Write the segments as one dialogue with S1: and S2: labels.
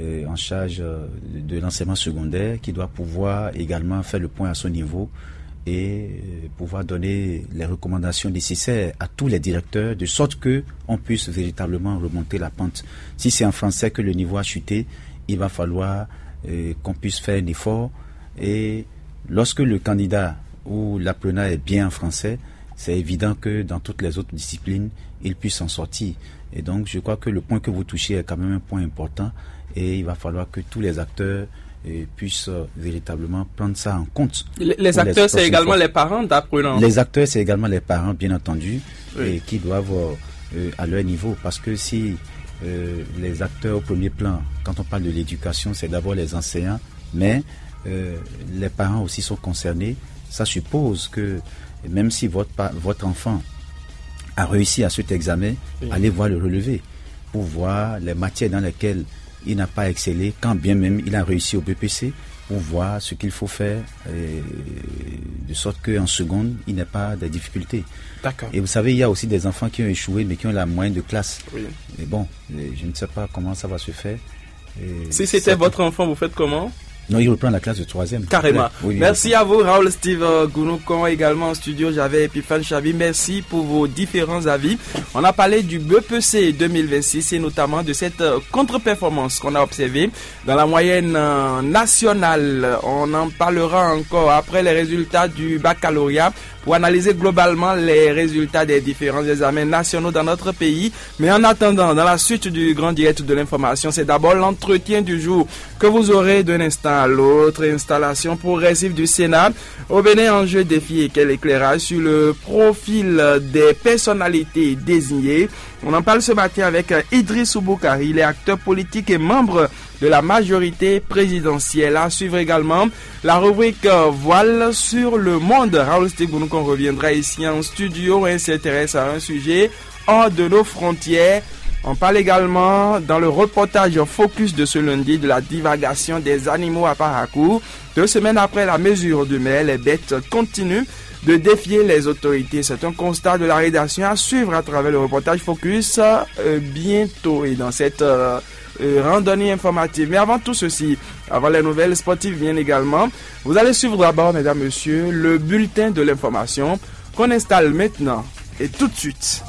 S1: en charge de l'enseignement secondaire qui doit pouvoir également faire le point à son niveau et pouvoir donner les recommandations nécessaires à tous les directeurs de sorte que on puisse véritablement remonter la pente. Si c'est en français que le niveau a chuté, il va falloir qu'on puisse faire un effort et lorsque le candidat ou l'apprenant est bien en français, c'est évident que dans toutes les autres disciplines, il puisse s'en sortir. Et donc, je crois que le point que vous touchez est quand même un point important et il va falloir que tous les acteurs puissent véritablement prendre ça en compte.
S2: Les acteurs, c'est également les parents d'apprenants.
S1: Les acteurs, c'est également les parents, bien entendu,
S2: oui.
S1: et qui doivent, à leur niveau, parce que si les acteurs au premier plan, quand on parle de l'éducation, c'est d'abord les enseignants, mais les parents aussi sont concernés. Ça suppose que même si votre enfant a réussi à cet examen, oui. Allez voir le relevé pour voir les matières dans lesquelles il n'a pas excellé, quand bien même il a réussi au BPC, pour voir ce qu'il faut faire de sorte qu'en seconde, il n'ait pas de difficultés.
S2: D'accord.
S1: Et vous savez, il y a aussi des enfants qui ont échoué, mais qui ont la moyenne de classe.
S2: Oui.
S1: Mais bon, je ne sais pas comment ça va se faire.
S2: Si c'était votre enfant, vous faites comment ?
S1: Non, il reprend la classe de 3e.
S2: Carrément.
S1: Oui,
S2: merci à vous, Raoul Steve Gounoucon, également en studio. J'avais Epiphane Chabi. Merci pour vos différents avis. On a parlé du BEPC 2026 et notamment de cette contre-performance qu'on a observée dans la moyenne nationale. On en parlera encore après les résultats du baccalauréat pour analyser globalement les résultats des différents examens nationaux dans notre pays. Mais en attendant, dans la suite du grand direct de l'information, c'est d'abord l'entretien du jour que vous aurez d'un instant à l'autre. Installation progressive du Sénat. Au Bénin, enjeu, défi et quel éclairage sur le profil des personnalités désignées. On en parle ce matin avec Idriss Ouboukari, il est acteur politique et membre de la majorité présidentielle. À suivre également la rubrique Voile sur le monde. Raoul Stégoun, qu'on reviendra ici en studio et s'intéresse à un sujet hors de nos frontières. On parle également dans le reportage focus de ce lundi de la divagation des animaux à Parakou. 2 semaines après la mesure de mai, les bêtes continuent de défier les autorités. C'est un constat de la rédaction à suivre à travers le reportage focus bientôt et dans cette randonnée informative. Mais avant tout ceci, avant les nouvelles sportives viennent également, vous allez suivre d'abord, mesdames, messieurs, le bulletin de l'information qu'on installe maintenant et tout de suite.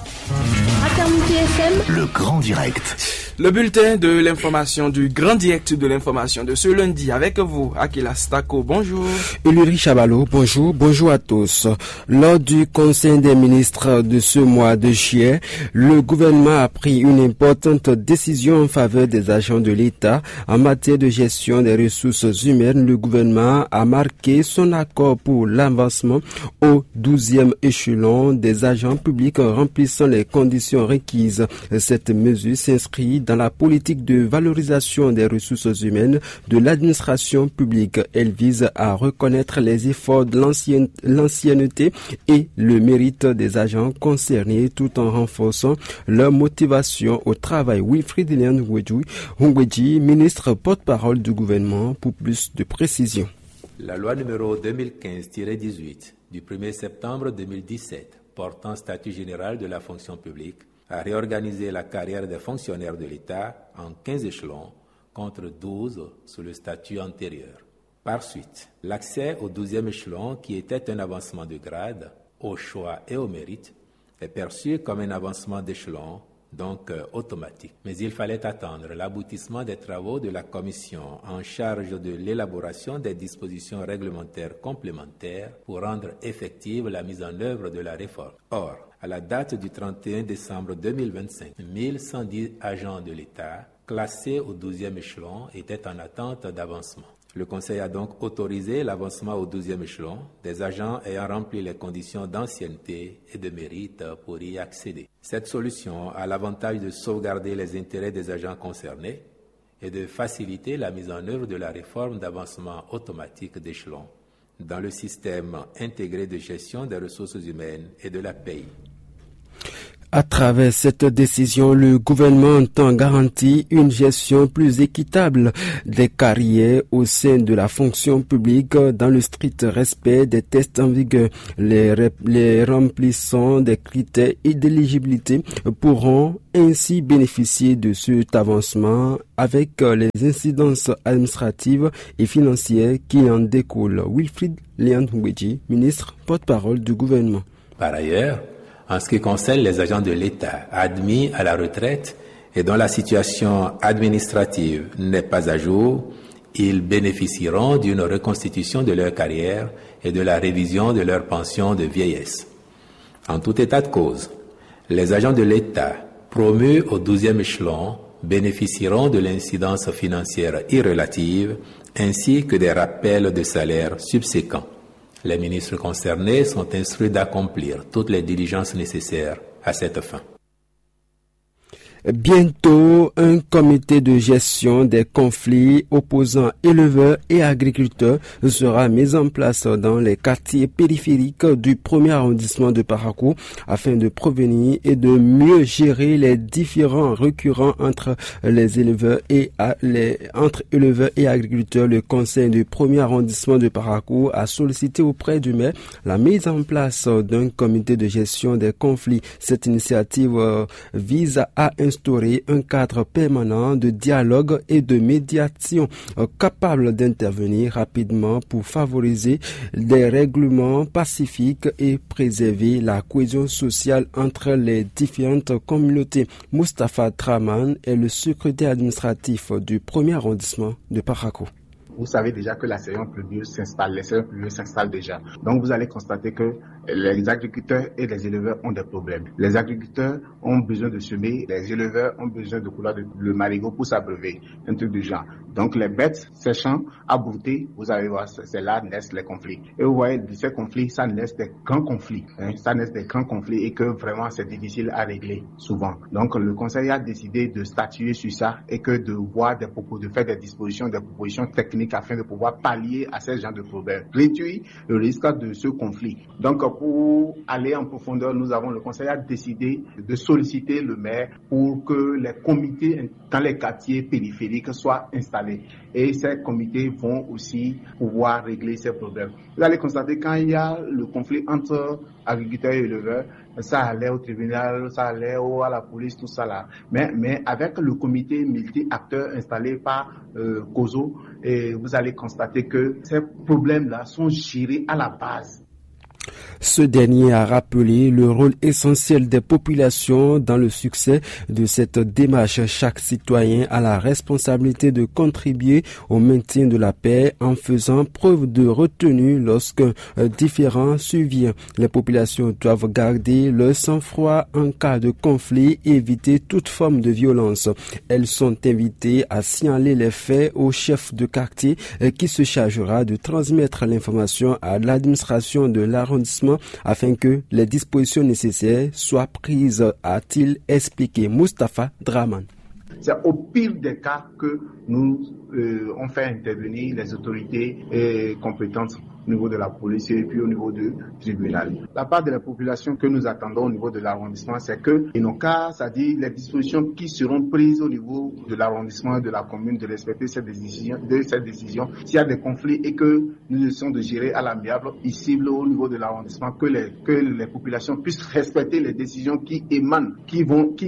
S3: Le grand direct.
S2: Le bulletin de l'information du grand direct de l'information de ce lundi avec vous, Akila Stako. Bonjour.
S4: Ulrich Chabalo, bonjour. Bonjour à tous. Lors du Conseil des ministres de ce mois de juillet, le gouvernement a pris une importante décision en faveur des agents de l'État en matière de gestion des ressources humaines. Le gouvernement a marqué son accord pour l'avancement au 12e échelon des agents publics remplissant les conditions requises. Cette mesure s'inscrit dans la politique de valorisation des ressources humaines de l'administration publique. Elle vise à reconnaître les efforts de l'ancienneté et le mérite des agents concernés tout en renforçant leur motivation au travail. Wilfried Hungweji, ministre porte-parole du gouvernement, pour plus de précisions.
S5: La loi numéro 2015-18 du 1er septembre 2017 portant statut général de la fonction publique a réorganisé la carrière des fonctionnaires de l'État en 15 échelons contre 12 sous le statut antérieur. Par suite, l'accès au 12e échelon, qui était un avancement de grade, au choix et au mérite, est perçu comme un avancement d'échelon, donc automatique. Mais il fallait attendre l'aboutissement des travaux de la commission en charge de l'élaboration des dispositions réglementaires complémentaires pour rendre effective la mise en œuvre de la réforme. Or, à la date du 31 décembre 2025, 1110 agents de l'État classés au 12e échelon étaient en attente d'avancement. Le Conseil a donc autorisé l'avancement au 12e échelon des agents ayant rempli les conditions d'ancienneté et de mérite pour y accéder. Cette solution a l'avantage de sauvegarder les intérêts des agents concernés et de faciliter la mise en œuvre de la réforme d'avancement automatique d'échelon dans le système intégré de gestion des ressources humaines et de la paie.
S4: À travers cette décision, le gouvernement entend garantir une gestion plus équitable des carrières au sein de la fonction publique dans le strict respect des tests en vigueur. Les remplissants des critères et d'éligibilité pourront ainsi bénéficier de cet avancement avec les incidences administratives et financières qui en découlent. Wilfried Léandouéji, ministre porte-parole du gouvernement.
S5: Par ailleurs, en ce qui concerne les agents de l'État admis à la retraite et dont la situation administrative n'est pas à jour, ils bénéficieront d'une reconstitution de leur carrière et de la révision de leur pension de vieillesse. En tout état de cause, les agents de l'État promus au 12e échelon bénéficieront de l'incidence financière irrelative ainsi que des rappels de salaire subséquents. Les ministres concernés sont instruits d'accomplir toutes les diligences nécessaires à cette fin.
S4: Bientôt, un comité de gestion des conflits opposant éleveurs et agriculteurs sera mis en place dans les quartiers périphériques du 1er arrondissement de Parakou afin de prévenir et de mieux gérer les différends récurrents entre les éleveurs et agriculteurs. Le conseil du 1er arrondissement de Parakou a sollicité auprès du maire la mise en place d'un comité de gestion des conflits. Cette initiative vise à instaurer un cadre permanent de dialogue et de médiation capable d'intervenir rapidement pour favoriser des règlements pacifiques et préserver la cohésion sociale entre les différentes communautés. Moustapha Draman est le secrétaire administratif du 1er arrondissement de Parakou.
S3: Vous savez déjà que la saison pluvieuse s'installe, les saisons pluvieuses s'installent déjà. Donc vous allez constater que les agriculteurs et les éleveurs ont des problèmes. Les agriculteurs ont besoin de semer, les éleveurs ont besoin de couler le marigot pour s'abreuver, un truc du genre. Donc les bêtes séchant, abroutées, vous allez voir, c'est là naissent les conflits. Et vous voyez, de ces conflits, ça naît des grands conflits. Ça naît des grands conflits et que vraiment c'est difficile à régler souvent. Donc le conseil a décidé de statuer sur ça et que de voir des propos, de faire des dispositions, des propositions techniques afin de pouvoir pallier à ces genres de problèmes, réduire le risque de ce conflit. Donc, pour aller en profondeur, le conseil a décidé de solliciter le maire pour que les comités dans les quartiers périphériques soient installés. Et ces comités vont aussi pouvoir régler ces problèmes. Vous allez constater quand il y a le conflit entre agriculteurs et éleveurs, ça allait au tribunal, ça allait à la police, tout ça là. Mais avec le comité multi-acteurs installé par COSO, et vous allez constater que ces problèmes-là sont gérés à la base.
S4: Ce dernier a rappelé le rôle essentiel des populations dans le succès de cette démarche. Chaque citoyen a la responsabilité de contribuer au maintien de la paix en faisant preuve de retenue lorsqu'un différend survient. Les populations doivent garder leur sang-froid en cas de conflit et éviter toute forme de violence. Elles sont invitées à signaler les faits au chef de quartier qui se chargera de transmettre l'information à l'administration de l'arrondissement afin que les dispositions nécessaires soient prises, a-t-il expliqué. Moustapha Draman.
S3: C'est au pire des cas que nous on fait intervenir les autorités compétentes au niveau de la police et puis au niveau du tribunal. La part de la population que nous attendons au niveau de l'arrondissement, c'est que, en nos cas, c'est-à-dire les dispositions qui seront prises au niveau de l'arrondissement et de la commune de respecter cette décision. S'il y a des conflits et que nous essayons de gérer à l'amiable, ici au niveau de l'arrondissement, que les populations puissent respecter les décisions qui émanent, qui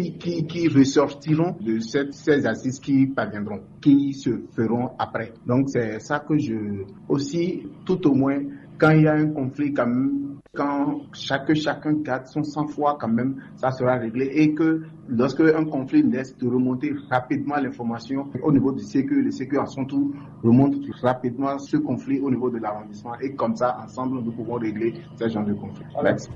S3: ressortiront de ces assises qui parviendront, qui se feront après. Donc c'est ça que aussi, tout au moins, quand il y a un conflit quand même, quand chacun garde son sang-froid quand même, ça sera réglé et que lorsque un conflit laisse de remonter rapidement l'information au niveau du sécu, le sécu à son tour remonte rapidement ce conflit au niveau de l'arrondissement et comme ça, ensemble, nous pouvons régler ce genre de conflit. Merci.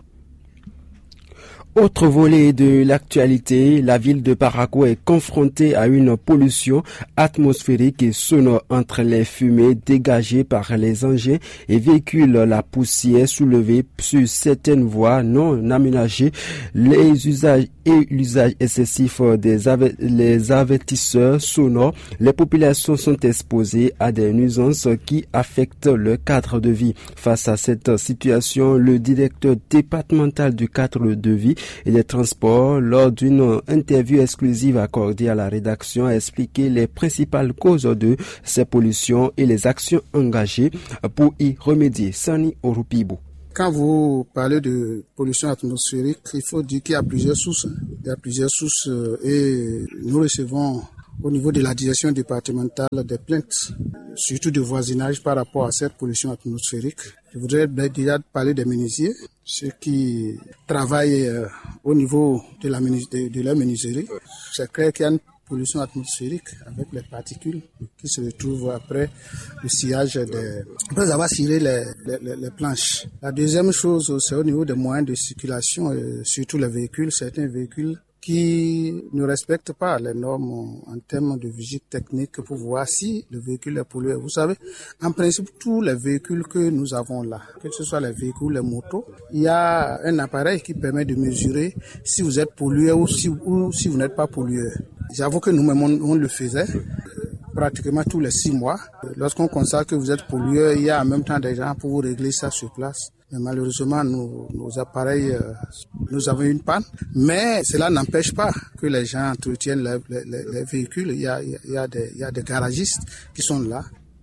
S4: Autre volet de l'actualité, la ville de Parakou est confrontée à une pollution atmosphérique et sonore entre les fumées dégagées par les engins et véhicules, la poussière soulevée sur certaines voies non aménagées, les usages et l'usage excessif les avertisseurs sonores. Les populations sont exposées à des nuisances qui affectent leur cadre de vie. Face à cette situation, le directeur départemental du cadre de vie vie et des transports, lors d'une interview exclusive accordée à la rédaction, a expliqué les principales causes de ces pollutions et les actions engagées pour y remédier. Sani Orupibou.
S6: Quand vous parlez de pollution atmosphérique, il faut dire qu'il y a plusieurs sources. Il y a plusieurs sources et nous recevons au niveau de la direction départementale des plaintes, surtout de voisinage par rapport à cette pollution atmosphérique. Je voudrais déjà parler des menuisiers, ceux qui travaillent au niveau de leur menuiserie. C'est clair qu'il y a une pollution atmosphérique avec les particules qui se retrouvent après le sciage après avoir ciré les planches. La deuxième chose, c'est au niveau des moyens de circulation, surtout les véhicules, certains véhicules qui ne respectent pas les normes en termes de visite technique pour voir si le véhicule est pollué. Vous savez, en principe, tous les véhicules que nous avons là, que ce soit les véhicules, les motos, il y a un appareil qui permet de mesurer si vous êtes pollué ou si vous n'êtes pas pollué. J'avoue que nous-mêmes, on le faisait pratiquement tous les 6 mois. Lorsqu'on constate que vous êtes pollué, il y a en même temps des gens pour vous régler ça sur place. Mais malheureusement, nos appareils, nous avons une panne. Mais cela n'empêche pas que les gens entretiennent les véhicules. Il y a des garagistes qui sont là.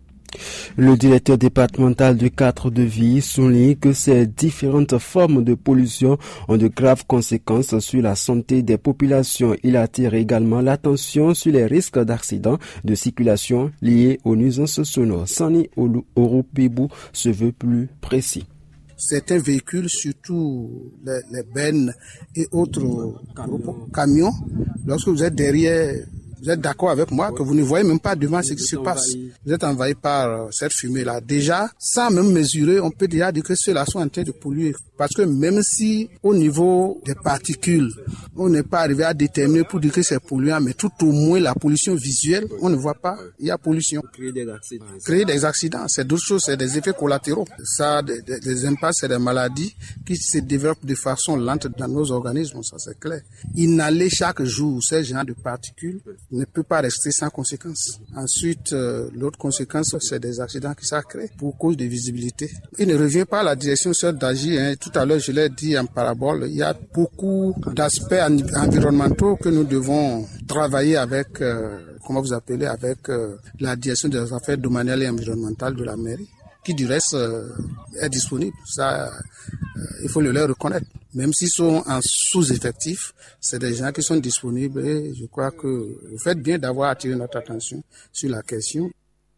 S4: Le directeur départemental du cadre de vie souligne que ces différentes formes de pollution ont de graves conséquences sur la santé des populations. Il attire également l'attention sur les risques d'accidents de circulation liés aux nuisances sonores. Sani Orupibou se veut plus précis.
S6: Certains véhicules, surtout les bennes et autres camions, lorsque vous êtes derrière, vous êtes d'accord avec moi que vous ne voyez même pas devant ce qui se passe. Vous êtes envahi par cette fumée-là. Déjà, sans même mesurer, on peut déjà dire que ceux-là sont en train de polluer. Parce que même si au niveau des particules, on n'est pas arrivé à déterminer pour dire que c'est polluant, mais tout au moins la pollution visuelle, on ne voit pas, il y a pollution. Créer des accidents, c'est d'autres choses, c'est des effets collatéraux. Ça, des impacts, c'est des maladies qui se développent de façon lente dans nos organismes, ça c'est clair. Inhaler chaque jour ces genres de particules ne peut pas rester sans conséquences. Ensuite, l'autre conséquence, c'est des accidents qui ça crée pour cause de visibilité. Il ne revient pas à la direction seule d'agir. Tout à l'heure, je l'ai dit en parabole, il y a beaucoup d'aspects environnementaux que nous devons travailler avec, comment vous appelez, avec la direction des affaires domaniales et environnementales de la mairie, qui du reste est disponible. Ça, il faut le leur reconnaître. Même s'ils sont en sous-effectif, c'est des gens qui sont disponibles et je crois que vous faites bien d'avoir attiré notre attention sur la question.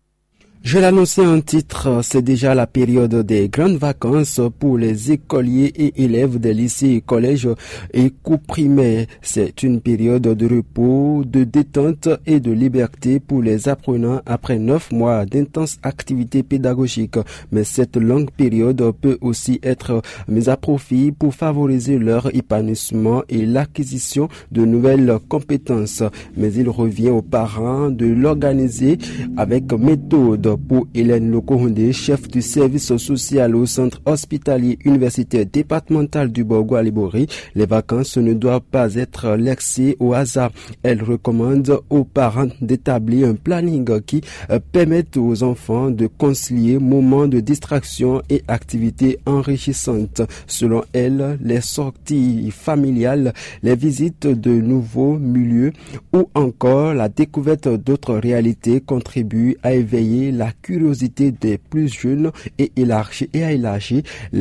S4: Je l'annonçais en titre, c'est déjà la période des grandes vacances pour les écoliers et élèves des lycées, collèges et cours primaires. C'est une période de repos, de détente et de liberté pour les apprenants après 9 mois d'intenses activités pédagogiques. Mais cette longue période peut aussi être mise à profit pour favoriser leur épanouissement et l'acquisition de nouvelles compétences. Mais il revient aux parents de l'organiser avec méthode. Pour Hélène Lokohondé, chef du service social au centre hospitalier universitaire départemental du Borgo Alibori, les vacances ne doivent pas être laissées au hasard. Elle recommande aux parents d'établir un planning qui permette aux enfants de concilier moments de distraction et activités enrichissantes. Selon elle, les sorties familiales, les visites de nouveaux milieux ou encore la découverte d'autres réalités contribuent à éveiller la curiosité des plus jeunes et à élargir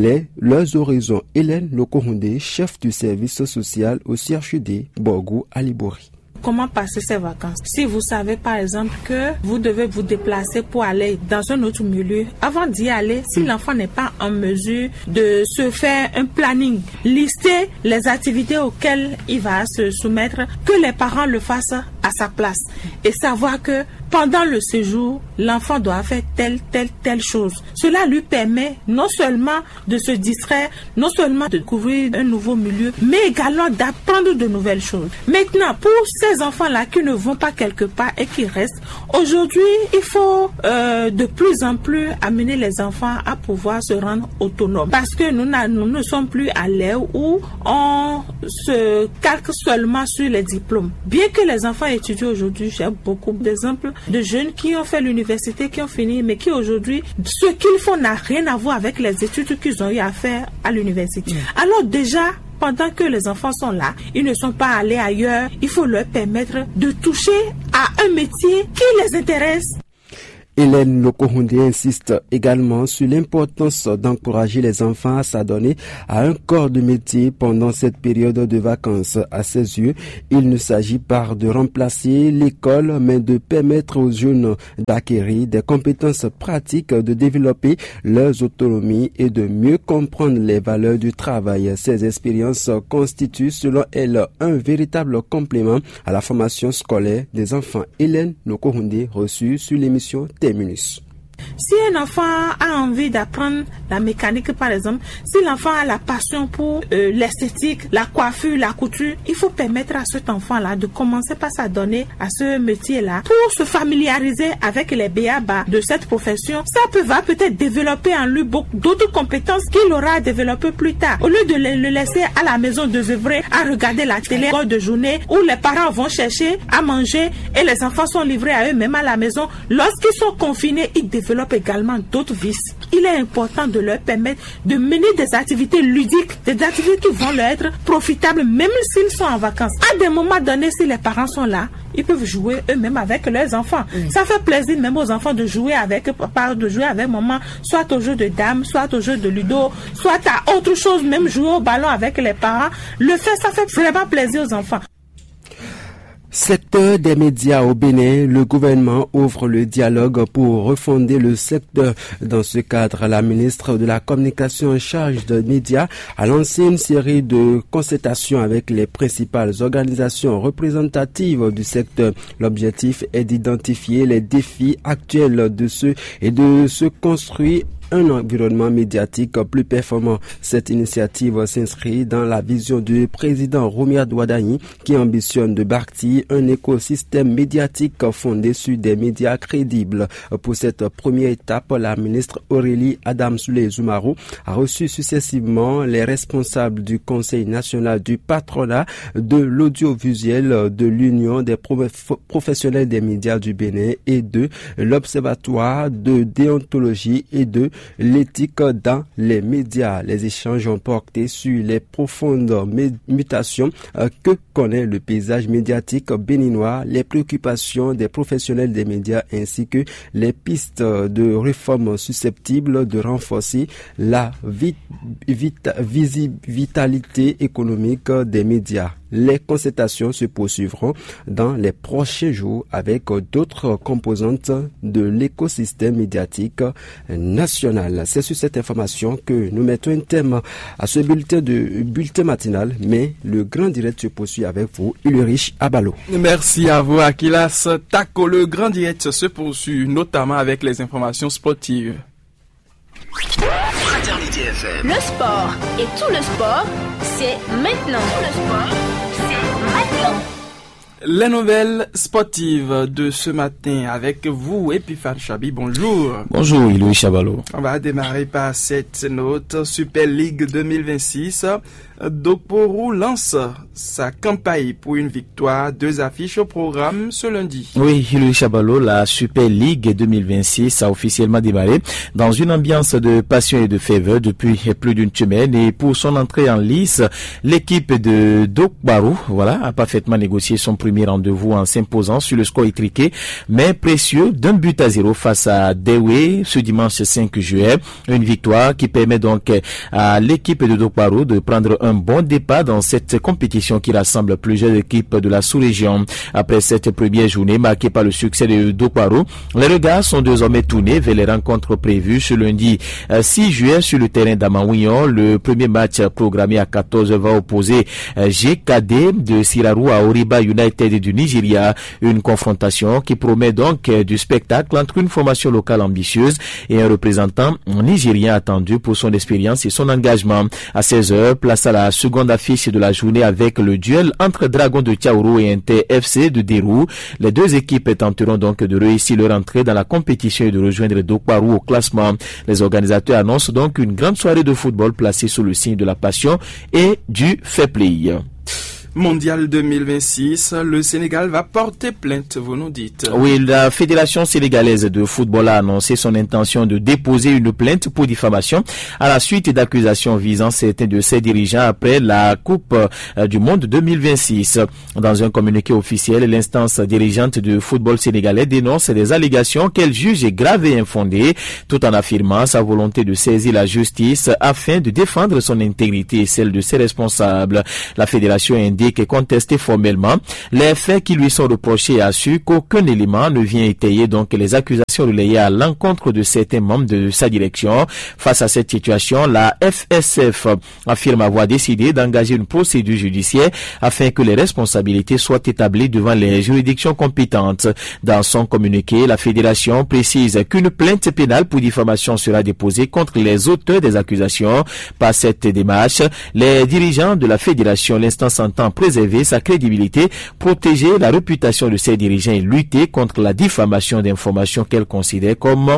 S4: leurs horizons. Hélène Lokohondé, chef du service social au CHUD Borgo Alibori.
S7: Comment passer ces vacances? Si vous savez par exemple que vous devez vous déplacer pour aller dans un autre milieu, avant d'y aller, si l'enfant n'est pas en mesure de se faire un planning, lister les activités auxquelles il va se soumettre, que les parents le fassent à sa place et savoir que pendant le séjour, l'enfant doit faire telle chose. Cela lui permet non seulement de se distraire, non seulement de découvrir un nouveau milieu, mais également d'apprendre de nouvelles choses. Maintenant, pour ces enfants-là qui ne vont pas quelque part et qui restent, aujourd'hui, il faut de plus en plus amener les enfants à pouvoir se rendre autonomes. Parce que nous ne sommes plus à l'ère où on se calque seulement sur les diplômes. Bien que les enfants étudient aujourd'hui, j'ai beaucoup d'exemples de jeunes qui ont fait l'université, qui ont fini, mais qui aujourd'hui, ce qu'ils font n'a rien à voir avec les études qu'ils ont eu à faire à l'université. Alors déjà, pendant que les enfants sont là, ils ne sont pas allés ailleurs, il faut leur permettre de toucher à un métier qui les intéresse.
S4: Hélène Lokohundé insiste également sur l'importance d'encourager les enfants à s'adonner à un corps de métier pendant cette période de vacances. À ses yeux, il ne s'agit pas de remplacer l'école, mais de permettre aux jeunes d'acquérir des compétences pratiques, de développer leurs autonomies et de mieux comprendre les valeurs du travail. Ces expériences constituent, selon elle, un véritable complément à la formation scolaire des enfants. Hélène Lokohundé, reçue sur l'émission Terminus.
S7: Si un enfant a envie d'apprendre la mécanique, par exemple, si l'enfant a la passion pour l'esthétique, la coiffure, la couture, il faut permettre à cet enfant-là de commencer par s'adonner à ce métier-là pour se familiariser avec les b.a.-ba de cette profession. Ça va peut-être développer en lui beaucoup d'autres compétences qu'il aura développées plus tard. Au lieu de le laisser à la maison de œuvrer, à regarder la télé de journée où les parents vont chercher à manger et les enfants sont livrés à eux-mêmes à la maison, lorsqu'ils sont confinés, ils développent également d'autres vices. Il est important de leur permettre de mener des activités ludiques, des activités qui vont leur être profitables même s'ils sont en vacances. À des moments donnés, si les parents sont là, ils peuvent jouer eux-mêmes avec leurs enfants. Ça fait plaisir même aux enfants de jouer avec papa, de jouer avec maman, soit au jeu de dames, soit au jeu de ludo, soit à autre chose, même jouer au ballon avec les parents. Ça fait vraiment plaisir aux enfants.
S4: Secteur des médias au Bénin, le gouvernement ouvre le dialogue pour refonder le secteur. Dans ce cadre, la ministre de la Communication en charge des médias a lancé une série de concertations avec les principales organisations représentatives du secteur. L'objectif est d'identifier les défis actuels de se construire un environnement médiatique plus performant. Cette initiative s'inscrit dans la vision du président Roumia Douadani qui ambitionne de bâtir un écosystème médiatique fondé sur des médias crédibles. Pour cette première étape, la ministre Aurélie Adamsoulé-Zoumaro a reçu successivement les responsables du Conseil national du patronat, de l'audiovisuel, de l'Union des professionnels des médias du Bénin et de l'Observatoire de déontologie et de l'éthique dans les médias. Les échanges ont porté sur les profondes mutations que connaît le paysage médiatique béninois, les préoccupations des professionnels des médias ainsi que les pistes de réforme susceptibles de renforcer la vitalité économique des médias. Les concertations se poursuivront dans les prochains jours avec d'autres composantes de l'écosystème médiatique national. C'est sur cette information que nous mettons un thème à ce bulletin matinal, mais le grand direct se poursuit avec vous, Ulrich Abalo.
S2: Merci à vous, Akilas Tako. Le grand direct se poursuit notamment avec les informations sportives.
S8: Fraternité FM. Le sport et tout le sport, c'est maintenant. Tout le sport, c'est maintenant.
S2: Les nouvelles sportives de ce matin avec vous, Epiphane Chabi. Bonjour.
S9: Bonjour, Louis Chabalo.
S2: On va démarrer par cette note. Super League 2026. Dokporo lance sa campagne pour une victoire. 2 affiches au programme ce lundi.
S9: Oui, Louis Chabalo, la Super League 2026 a officiellement démarré dans une ambiance de passion et de ferveur depuis plus d'une semaine. Et pour son entrée en lice, l'équipe de Dokporo, a parfaitement négocié son premier rendez-vous en s'imposant sur le score étriqué, mais précieux d'1-0 face à Dewe ce dimanche 5 juillet. Une victoire qui permet donc à l'équipe de Dokporo de prendre un bon départ dans cette compétition qui rassemble plusieurs équipes de la sous-région. Après cette première journée marquée par le succès de Dokporo, les regards sont désormais tournés vers les rencontres prévues ce lundi 6 juillet sur le terrain d'Amawinyon. Le premier match programmé à 14h va opposer GKD de Siraru à Oriba United du Nigeria. Une confrontation qui promet donc du spectacle entre une formation locale ambitieuse et un représentant nigérien attendu pour son expérience et son engagement. À 16h, place à la seconde affiche de la journée avec le duel entre Dragon de Tiaouro et Inter FC de Derou. Les deux équipes tenteront donc de réussir leur entrée dans la compétition et de rejoindre Dokporo au classement. Les organisateurs annoncent donc une grande soirée de football placée sous le signe de la passion et du fair play.
S2: Mondial 2026, le Sénégal va porter plainte, vous nous dites.
S9: Oui, la Fédération sénégalaise de football a annoncé son intention de déposer une plainte pour diffamation à la suite d'accusations visant certains de ses dirigeants après la Coupe du Monde 2026. Dans un communiqué officiel, l'instance dirigeante du football sénégalais dénonce des allégations qu'elle juge graves et infondées, tout en affirmant sa volonté de saisir la justice afin de défendre son intégrité et celle de ses responsables. La fédération indique et contesté formellement les faits qui lui sont reprochés et assure qu'aucun élément ne vient étayer donc les accusations relayées à l'encontre de certains membres de sa direction. Face à cette situation, la FSF affirme avoir décidé d'engager une procédure judiciaire afin que les responsabilités soient établies devant les juridictions compétentes. Dans son communiqué, la fédération précise qu'une plainte pénale pour diffamation sera déposée contre les auteurs des accusations. Par cette démarche, les dirigeants de la fédération, l'instance entend préserver sa crédibilité, protéger la réputation de ses dirigeants et lutter contre la diffamation d'informations qu'elle considère comme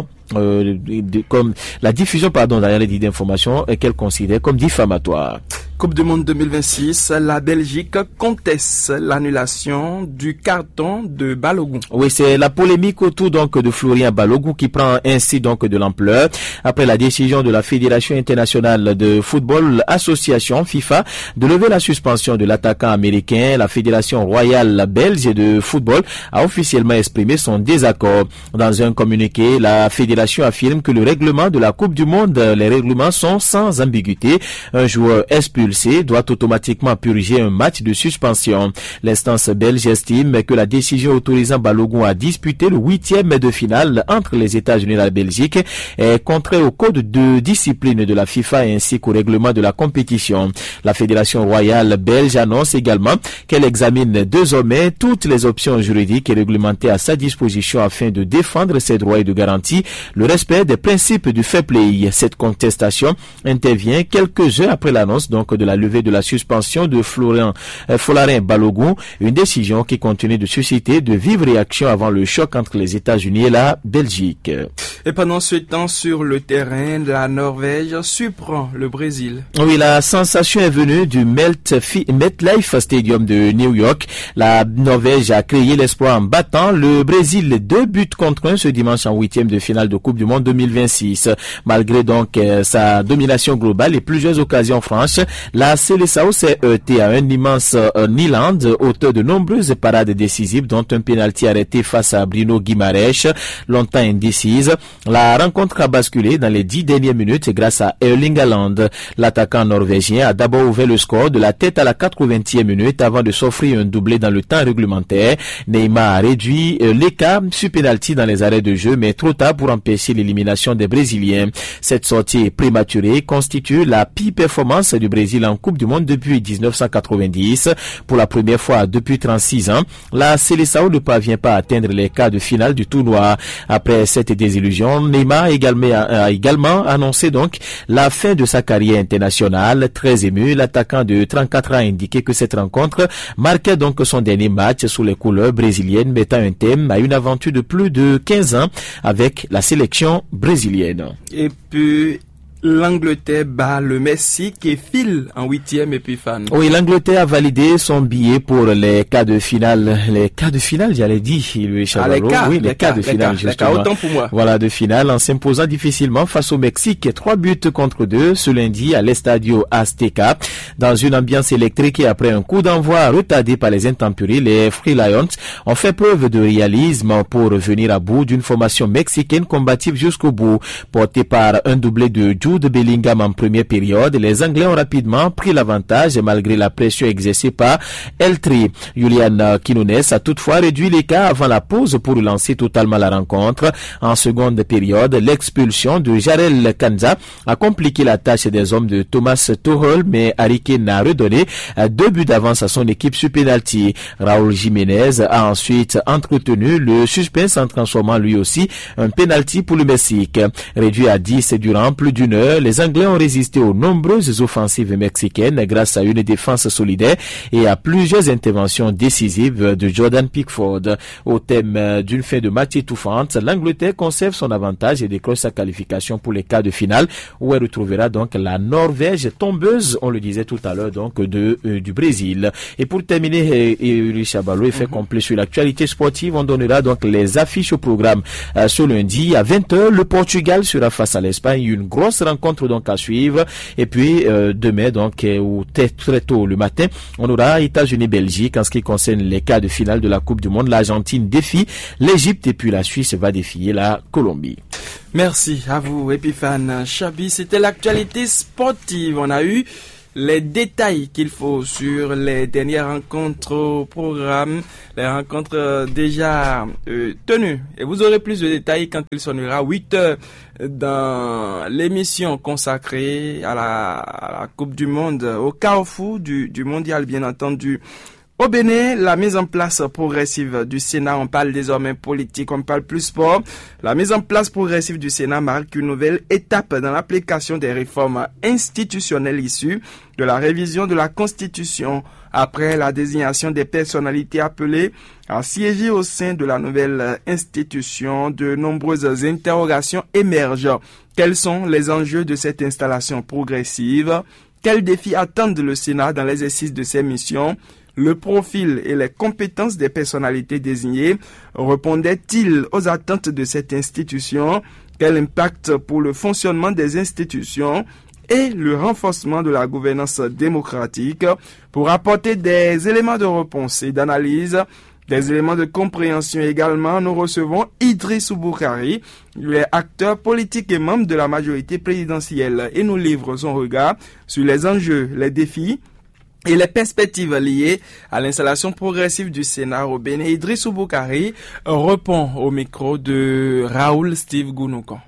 S9: la diffusion d'informations qu'elle considère comme diffamatoire.
S2: Coupe du Monde 2026, la Belgique conteste l'annulation du carton de Balogun.
S9: Oui, c'est la polémique autour donc de Florian Balogun qui prend ainsi donc de l'ampleur après la décision de la Fédération internationale de football association FIFA de lever la suspension de l'attaquant américain. La Fédération royale belge de football a officiellement exprimé son désaccord. Dans un communiqué, la fédération affirme que le règlement de la Coupe du Monde, les règlements sont sans ambiguïté. Un joueur expulsé doit automatiquement purger un match de suspension. L'instance belge estime que la décision autorisant Balogun à disputer le 8e de finale entre les États-Unis et la Belgique est contraire au code de discipline de la FIFA ainsi qu'au règlement de la compétition. La Fédération royale belge annonce également qu'elle examine désormais toutes les options juridiques et réglementées à sa disposition afin de défendre ses droits et de garantir le respect des principes du fair play. Cette contestation intervient quelques heures après l'annonce donc de la levée de la suspension de Florian Balogun, une décision qui continue de susciter de vives réactions avant le choc entre les États-Unis et la Belgique.
S2: Et pendant ce temps, sur le terrain, la Norvège surprend le Brésil.
S9: Oui, la sensation est venue du MetLife Stadium de New York. La Norvège a créé l'espoir en battant le Brésil 2-1 ce dimanche en 8e de finale de Coupe du Monde 2026. Malgré donc sa domination globale et plusieurs occasions franches, la Seleção s'est heurtée à un immense Nyland, auteur de nombreuses parades décisives, dont un pénalty arrêté face à Bruno Guimaraes, longtemps indécise. La rencontre a basculé dans les 10 dernières minutes grâce à Erling Haaland. L'attaquant norvégien a d'abord ouvert le score de la tête à la 80e minute avant de s'offrir un doublé dans le temps réglementaire. Neymar a réduit l'écart sur pénalty dans les arrêts de jeu, mais trop tard pour empêcher l'élimination des Brésiliens. Cette sortie prématurée constitue la pire performance du Brésil en Coupe du Monde depuis 1990. Pour la première fois depuis 36 ans, la Seleção ne parvient pas à atteindre les quarts de finale du tournoi. Après cette désillusion, Neymar a également annoncé donc la fin de sa carrière internationale. Très ému, l'attaquant de 34 ans a indiqué que cette rencontre marquait donc son dernier match sous les couleurs brésiliennes, mettant un thème à une aventure de plus de 15 ans avec la sélection brésilienne.
S2: Et puis l'Angleterre bat le Mexique et file en 8e Epiphan.
S9: Oui, l'Angleterre a validé son billet pour les quarts de finale. Les quarts de finale, j'allais dire,
S2: les quarts de finale, justement. Autant pour moi.
S9: Voilà, de finale, en s'imposant difficilement face au Mexique. 3-2 ce lundi à l'Estadio Azteca. Dans une ambiance électrique et après un coup d'envoi retardé par les intempéries, les Free Lions ont fait preuve de réalisme pour revenir à bout d'une formation mexicaine combative jusqu'au bout. Portée par un doublé de de Bellingham en première période, les Anglais ont rapidement pris l'avantage malgré la pression exercée par Eltri. Julian Quinones a toutefois réduit l'écart avant la pause pour relancer totalement la rencontre. En seconde période, l'expulsion de Jarel Kanza a compliqué la tâche des hommes de Thomas Tuchel, mais Harry Kane a redonné 2 buts d'avance à son équipe sur penalty. Raúl Jiménez a ensuite entretenu le suspense en transformant lui aussi un penalty pour le Mexique. Réduit à 10 durant plus d'une l'heure, les Anglais ont résisté aux nombreuses offensives mexicaines grâce à une défense solidaire et à plusieurs interventions décisives de Jordan Pickford. Au thème d'une fin de match étouffante, l'Angleterre conserve son avantage et décroche sa qualification pour les quarts de finale où elle retrouvera donc la Norvège tombeuse, on le disait tout à l'heure, donc du Brésil. Et pour terminer, Richard Ballot, effet complet sur l'actualité sportive, on donnera donc les affiches au programme. Ce lundi à 20h, le Portugal sera face à l'Espagne, une grosse rencontre donc à suivre. Et puis demain donc ou très tôt le matin, on aura États-Unis-Belgique en ce qui concerne les quarts de finale de la Coupe du Monde. L'Argentine défie l'Égypte et puis la Suisse va défier la Colombie.
S2: Merci à vous, Epiphane Chabi. C'était l'actualité sportive. On a eu les détails qu'il faut sur les dernières rencontres au programme, les rencontres déjà tenues. Et vous aurez plus de détails quand il sonnera 8h dans l'émission consacrée à la Coupe du Monde, au carrefour du mondial, bien entendu. Au Bénin, la mise en place progressive du Sénat, on parle désormais politique, on parle plus sport. La mise en place progressive du Sénat marque une nouvelle étape dans l'application des réformes institutionnelles issues de la révision de la Constitution après la désignation des personnalités appelées à siéger au sein de la nouvelle institution. De nombreuses interrogations émergent. Quels sont les enjeux de cette installation progressive? Quels défis attendent le Sénat dans l'exercice de ses missions? Le profil et les compétences des personnalités désignées répondaient-ils aux attentes de cette institution? Quel impact pour le fonctionnement des institutions et le renforcement de la gouvernance démocratique? Pour apporter des éléments de réponse et d'analyse, des éléments de compréhension également, nous recevons Idrissou Boukari, acteur politique et membre de la majorité présidentielle, et nous livre son regard sur les enjeux, les défis et les perspectives liées à l'installation progressive du Sénat au Bénin. Idrissou Boukari répond au micro de Raoul Steve Gounoukan.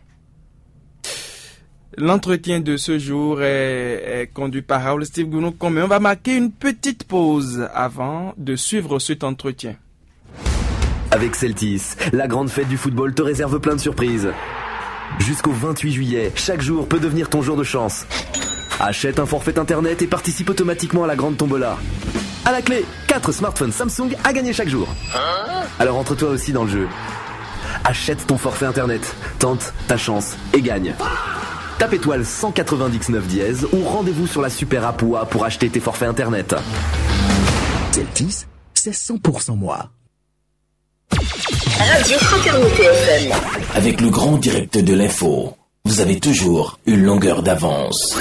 S2: L'entretien de ce jour est conduit par Raoul Steve Gounoukan, mais on va marquer une petite pause avant de suivre cet entretien.
S10: Avec Celtis, la grande fête du football te réserve plein de surprises. Jusqu'au 28 juillet, chaque jour peut devenir ton jour de chance. Achète un forfait internet et participe automatiquement à la grande tombola. À la clé, 4 smartphones Samsung à gagner chaque jour. Alors entre-toi aussi dans le jeu. Achète ton forfait internet, tente ta chance et gagne. Tape étoile 199 dièse ou rendez-vous sur la super app OUA pour acheter tes forfaits internet.
S11: Celtis, c'est 100% moi.
S8: Radio Fraternité FM.
S11: Avec le grand direct de l'info, vous avez toujours une longueur d'avance.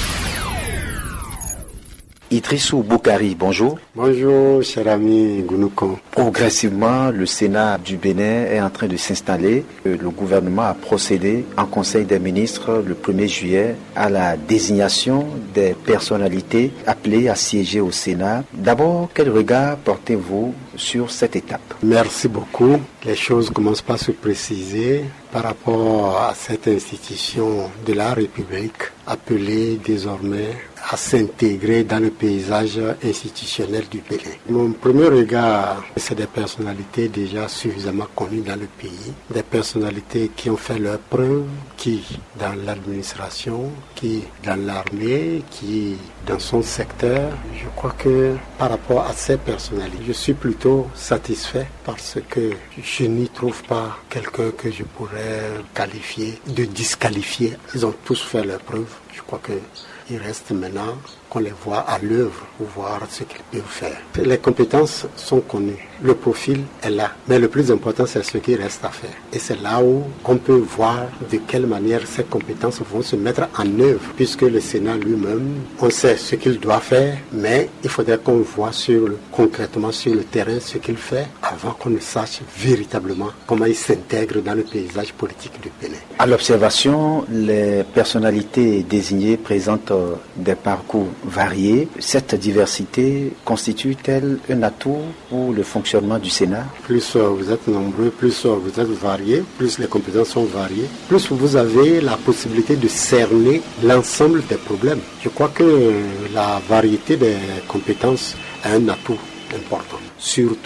S1: Idrissou Boukari, bonjour.
S12: Bonjour, cher ami Gounoukan.
S1: Progressivement, le Sénat du Bénin est en train de s'installer. Le gouvernement a procédé en Conseil des ministres le 1er juillet à la désignation des personnalités appelées à siéger au Sénat. D'abord, quel regard portez-vous sur cette étape?
S12: Merci beaucoup. Les choses commencent par se préciser par rapport à cette institution de la République appelée désormais à s'intégrer dans le paysage institutionnel du Bénin. Mon premier regard, c'est des personnalités déjà suffisamment connues dans le pays, des personnalités qui ont fait leurs preuves, qui dans l'administration, qui dans l'armée, qui dans son secteur. Je crois que par rapport à ces personnalités, je suis plutôt satisfait parce que je n'y trouve pas quelqu'un que je pourrais qualifier de disqualifié. Ils ont tous fait leurs preuves. Je crois qu'il reste maintenant qu'on les voit à l'œuvre pour voir ce qu'ils peuvent faire. Les compétences sont connues, le profil est là, mais le plus important c'est ce qui reste à faire. Et c'est là où on peut voir de quelle manière ces compétences vont se mettre en œuvre, puisque le Sénat lui-même, on sait ce qu'il doit faire, mais il faudrait qu'on voit concrètement sur le terrain ce qu'il fait avant qu'on ne sache véritablement comment il s'intègre dans le paysage politique du Bénin.
S1: À l'observation, les personnalités désignées présentent des parcours variés. Cette diversité constitue-t-elle un atout pour le fonctionnement du Sénat?
S12: Plus vous êtes nombreux, plus vous êtes variés, plus les compétences sont variées, plus vous avez la possibilité de cerner l'ensemble des problèmes. Je crois que la variété des compétences est un atout important. Surtout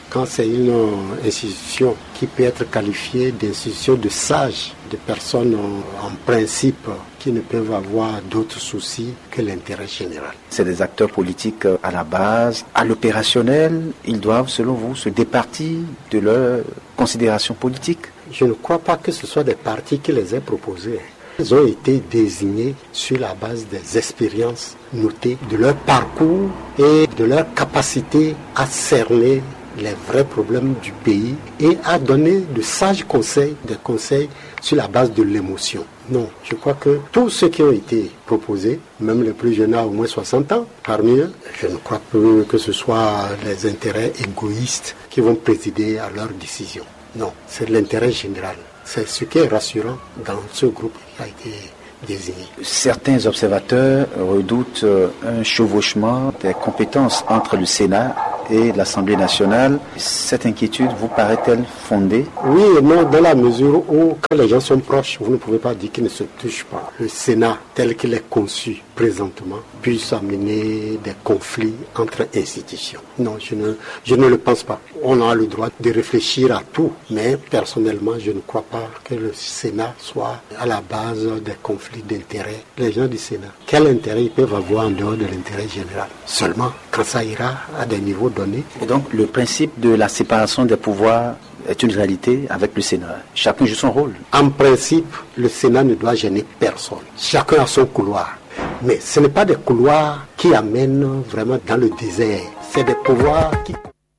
S12: quand c'est une institution qui peut être qualifiée d'institution de sages, de personnes en principe qui ne peuvent avoir d'autres soucis que l'intérêt général.
S1: C'est des acteurs politiques à la base. À l'opérationnel, ils doivent, selon vous, se départir de leurs considérations politiques?
S12: Je ne crois pas que ce soit des partis qui les aient proposés. Ils ont été désignés sur la base des expériences notées, de leur parcours et de leur capacité à cerner les vrais problèmes du pays et à donner de sages conseils, des conseils sur la base de l'émotion. Non, je crois que tous ceux qui ont été proposés, même les plus jeunes à au moins 60 ans, parmi eux, je ne crois pas que ce soit les intérêts égoïstes qui vont présider à leurs décisions. Non, c'est l'intérêt général. C'est ce qui est rassurant dans ce groupe qui a été désigné.
S1: Certains observateurs redoutent un chevauchement des compétences entre le Sénat et l'Assemblée nationale. Cette inquiétude vous paraît-elle fondée?
S12: Oui et non, dans la mesure où, quand les gens sont proches, vous ne pouvez pas dire qu'ils ne se touchent pas. Le Sénat, tel qu'il est conçu présentement, puisse amener des conflits entre institutions. Non, je ne le pense pas. On a le droit de réfléchir à tout, mais personnellement, je ne crois pas que le Sénat soit à la base des conflits d'intérêts. Les gens du Sénat, quel intérêt ils peuvent avoir en dehors de l'intérêt général? Seulement quand ça ira à des niveaux donnés.
S1: Et donc, le principe de la séparation des pouvoirs est une réalité avec le Sénat. Chacun joue son rôle.
S12: En principe, le Sénat ne doit gêner personne. Chacun a son couloir. Mais ce n'est pas des couloirs qui amènent vraiment dans le désert. C'est des pouvoirs qui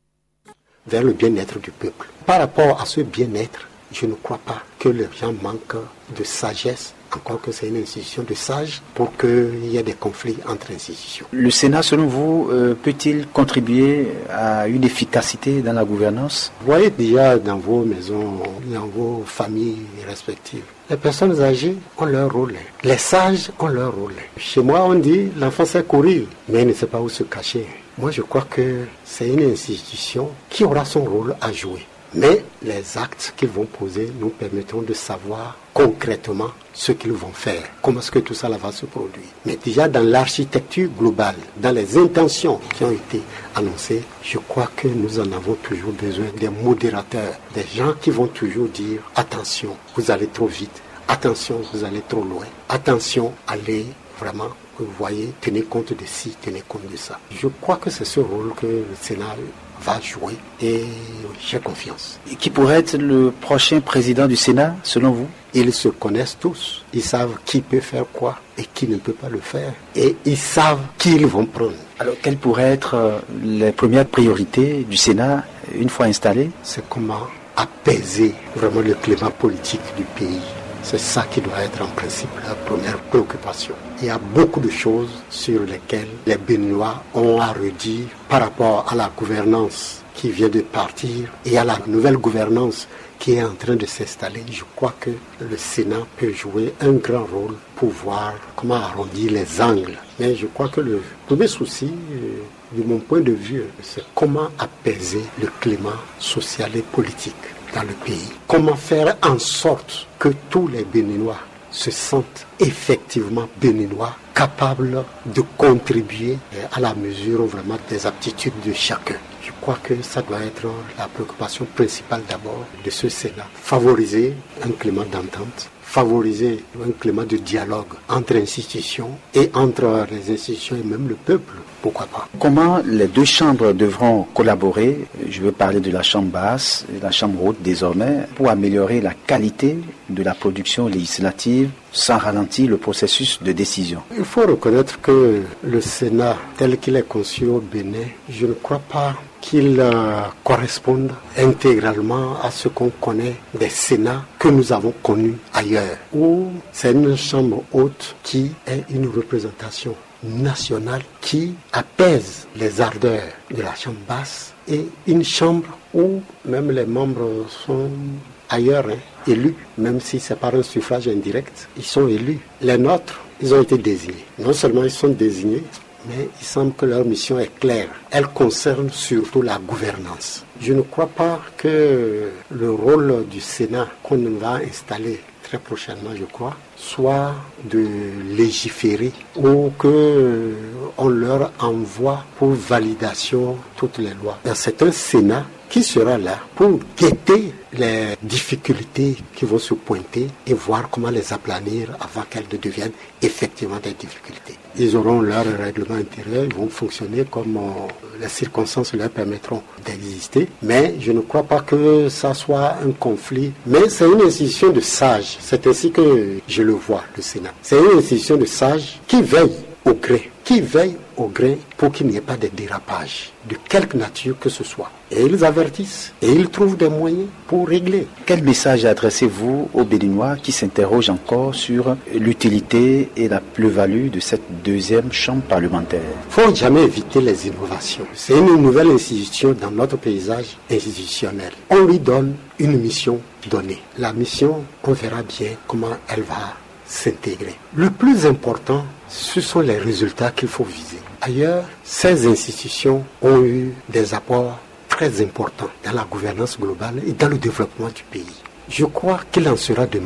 S12: vers le bien-être du peuple. Par rapport à ce bien-être, je ne crois pas que les gens manquent de sagesse, encore que c'est une institution de sages, pour qu'il y ait des conflits entre institutions.
S1: Le Sénat, selon vous, peut-il contribuer à une efficacité dans la gouvernance?
S12: Vous voyez déjà dans vos maisons, dans vos familles respectives, les personnes âgées ont leur rôle. Les sages ont leur rôle. Chez moi, on dit l'enfant sait courir, mais il ne sait pas où se cacher. Moi, je crois que c'est une institution qui aura son rôle à jouer. Mais les actes qu'ils vont poser nous permettront de savoir concrètement ce qu'ils vont faire, comment est-ce que tout ça va se produire. Mais déjà dans l'architecture globale, dans les intentions qui ont été annoncées, je crois que nous en avons toujours besoin des modérateurs, des gens qui vont toujours dire attention, vous allez trop vite, attention, vous allez trop loin, attention, allez vraiment, vous voyez, tenez compte de ci, tenez compte de ça. Je crois que c'est ce rôle que le Sénat va jouer et j'ai confiance.
S1: Et qui pourrait être le prochain président du Sénat, selon vous?
S12: Ils se connaissent tous. Ils savent qui peut faire quoi et qui ne peut pas le faire. Et ils savent qui ils vont prendre.
S1: Alors, quelles pourraient être les premières priorités du Sénat une fois installé?
S12: C'est comment apaiser vraiment le climat politique du pays. C'est ça qui doit être en principe la première préoccupation. Il y a beaucoup de choses sur lesquelles les Béninois ont à redire par rapport à la gouvernance qui vient de partir et à la nouvelle gouvernance qui est en train de s'installer. Je crois que le Sénat peut jouer un grand rôle pour voir comment arrondir les angles. Mais je crois que le premier souci, de mon point de vue, c'est comment apaiser le climat social et politique dans le pays. Comment faire en sorte que tous les Béninois se sentent effectivement Béninois, capables de contribuer à la mesure vraiment des aptitudes de chacun. Je crois que ça doit être la préoccupation principale d'abord de ce Sénat. Favoriser un climat d'entente, favoriser un climat de dialogue entre institutions et entre les institutions et même le peuple. Pourquoi pas?
S1: Comment les deux chambres devront collaborer, je veux parler de la chambre basse et de la chambre haute désormais, pour améliorer la qualité de la production législative sans ralentir le processus de décision?
S12: Il faut reconnaître que le Sénat, tel qu'il est conçu au Bénin, je ne crois pas qu'il corresponde intégralement à ce qu'on connaît des Sénats que nous avons connus ailleurs, où c'est une chambre haute qui est une représentation nationale qui apaise les ardeurs de la chambre basse et une chambre où même les membres sont ailleurs élus, même si c'est par un suffrage indirect, ils sont élus. Les nôtres, ils ont été désignés. Non seulement ils sont désignés, mais il semble que leur mission est claire. Elle concerne surtout la gouvernance. Je ne crois pas que le rôle du Sénat qu'on va installer très prochainement, je crois, soit de légiférer ou qu'on leur envoie pour validation toutes les lois. C'est un Sénat qui sera là pour guetter les difficultés qui vont se pointer et voir comment les aplanir avant qu'elles ne deviennent effectivement des difficultés. Ils auront leur règlement intérieur, ils vont fonctionner comme les circonstances leur permettront d'exister, mais je ne crois pas que ça soit un conflit. Mais c'est une institution de sages, c'est ainsi que je le vois, le Sénat. C'est une institution de sages qui veille au gré, pour qu'il n'y ait pas de dérapage, de quelque nature que ce soit. Et ils avertissent, et ils trouvent des moyens pour régler.
S1: Quel message adressez-vous aux Béninois qui s'interrogent encore sur l'utilité et la plus-value de cette deuxième chambre parlementaire?
S12: Il ne faut jamais éviter les innovations. C'est une nouvelle institution dans notre paysage institutionnel. On lui donne une mission donnée. La mission, on verra bien comment elle va s'intégrer. Le plus important, ce sont les résultats qu'il faut viser. Ailleurs, ces institutions ont eu des apports très importants dans la gouvernance globale et dans le développement du pays. Je crois qu'il en sera de